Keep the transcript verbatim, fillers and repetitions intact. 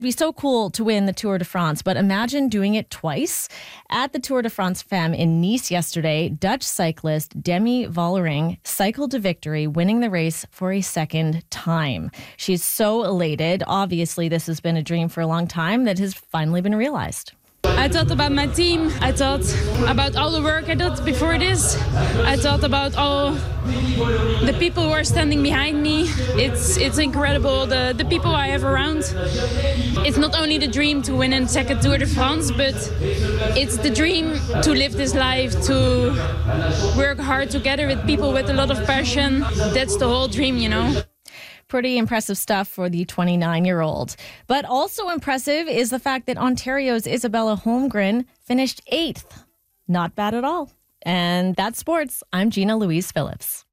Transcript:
It'd be so cool to win the Tour de France, but imagine doing it twice. At the Tour de France Femme in Nice yesterday, Dutch cyclist Demi Vollering cycled to victory, winning the race for a second time. She's so elated. Obviously, this has been a dream for a long time that has finally been realized. I thought about my team. I thought about all the work I did before this. I thought about all the people who are standing behind me. It's it's incredible, the, the people I have around. It's not only the dream to win a second Tour de France, but it's the dream to live this life, to work hard together with people with a lot of passion. That's the whole dream, you know. Pretty impressive stuff for the twenty-nine-year-old. But also impressive is the fact that Ontario's Isabella Holmgren finished eighth. Not bad at all. And that's sports. I'm Gina Louise Phillips.